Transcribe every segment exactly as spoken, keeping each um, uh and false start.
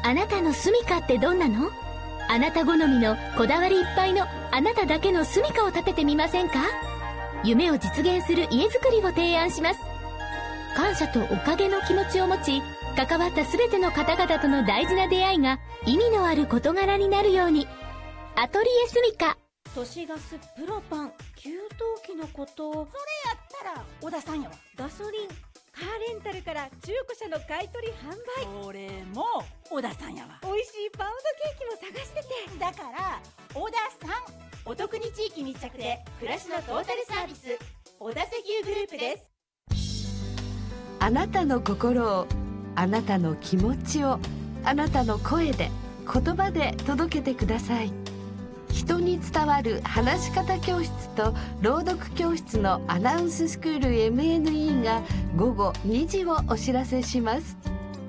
あなたの住処ってどんなの？あなた好みのこだわりいっぱいのあなただけの住処を建ててみませんか？夢を実現する家づくりを提案します。感謝とおかげの気持ちを持ち、関わった全ての方々との大事な出会いが意味のある事柄になるように。アトリエ住処。 都市ガスプロパン給湯器のこと、それやったら小田さんやわ。ガソリンカーレンタルから中古車の買い取り販売、それも小田さんやわ。美味しいパウンドケーキも探してて、だから小田さん。お得に地域密着で暮らしのトータルサービス、小田石油グループです。 あなたの心を、あなたの気持ちを、あなたの声で、言葉で届けてください。人に伝わる話し方教室と朗読教室のアナウンススクール エムエヌイー が午後にじをお知らせします。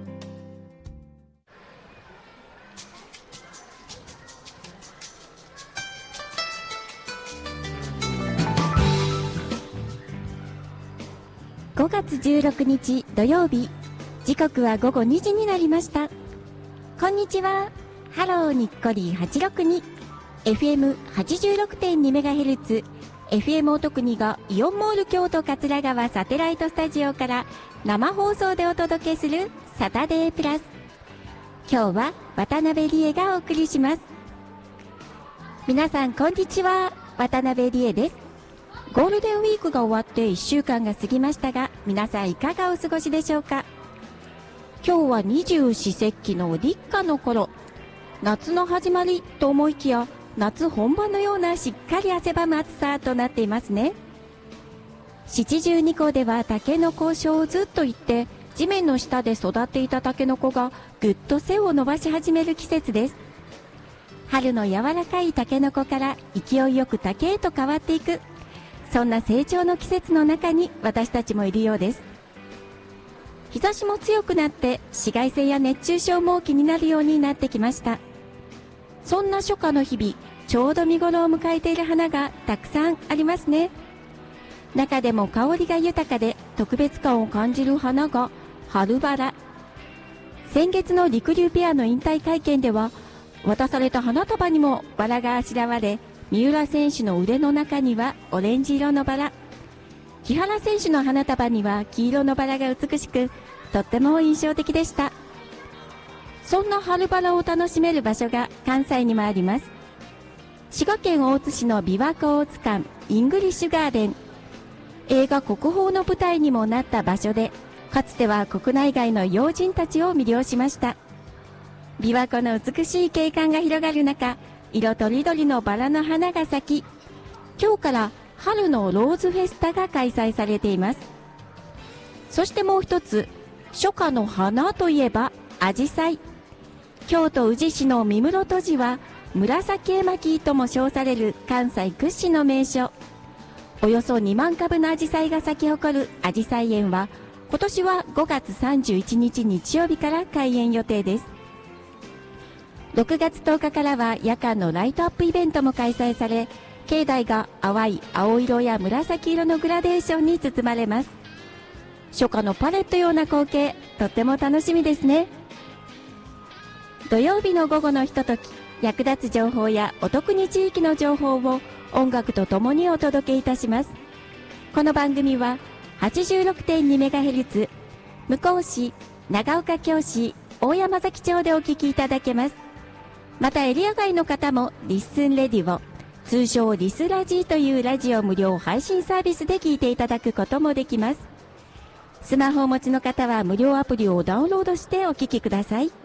ごがつじゅうろくにち土曜日、時刻はごごにじになりました。こんにちは。ハローにっこりはちろくに、エフエムはちじゅうろくてんにメガヘルツ、エフエム おとくにがイオンモール京都桂川サテライトスタジオから生放送でお届けするサタデープラス。今日は渡辺理恵がお送りします。皆さんこんにちは。渡辺理恵です。ゴールデンウィークが終わっていっしゅうかんが過ぎましたが、皆さんいかがお過ごしでしょうか。今日は二十四節気の立夏の頃、夏の始まりと思いきや夏本番のようなしっかり汗ばむ暑さとなっていますね。七十二候ではタケノコショウズといって、地面の下で育っていたタケノコがぐっと背を伸ばし始める季節です。春の柔らかいタケノコから勢いよく竹へと変わっていく、そんな成長の季節の中に私たちもいるようです。日差しも強くなって紫外線や熱中症も気になるようになってきました。そんな初夏の日々、ちょうど見頃を迎えている花がたくさんありますね。中でも香りが豊かで特別感を感じる花が春バラ。先月のりくりゅうペアの引退会見では、渡された花束にもバラがあしらわれ、三浦選手の腕の中にはオレンジ色のバラ、木原選手の花束には黄色のバラが美しく、とっても印象的でした。そんな春バラを楽しめる場所が関西にもあります。滋賀県大津市の琵琶湖大津館イングリッシュガーデン。映画国宝の舞台にもなった場所で、かつては国内外の要人たちを魅了しました。琵琶湖の美しい景観が広がる中、色とりどりのバラの花が咲き、今日から春のローズフェスタが開催されています。そしてもう一つ、初夏の花といえばアジサイ。京都宇治市の三室戸寺は紫絵巻とも称される関西屈指の名所。およそにまんかぶのアジサイが咲き誇るアジサイ園は、今年はごがつさんじゅういちにち日曜日から開園予定です。ろくがつとおかからは夜間のライトアップイベントも開催され、境内が淡い青色や紫色のグラデーションに包まれます。初夏のパレットような光景、とっても楽しみですね。土曜日の午後のひととき、役立つ情報やお得に地域の情報を音楽とともにお届けいたします。この番組は はちじゅうろくてんにメガヘルツ、向日市、長岡京市、大山崎町でお聞きいただけます。またエリア外の方もリッスンレディオ、通称リスラジーというラジオ無料配信サービスで聞いていただくこともできます。スマホをお持ちの方は無料アプリをダウンロードしてお聞きください。